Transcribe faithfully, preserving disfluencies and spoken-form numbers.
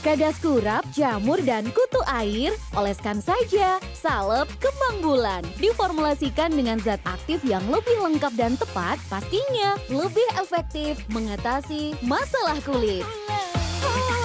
Cadas kurap, jamur, dan kutu air, oleskan saja. Salep kembang bulan. Diformulasikan dengan zat aktif yang lebih lengkap dan tepat, pastinya lebih efektif mengatasi masalah kulit.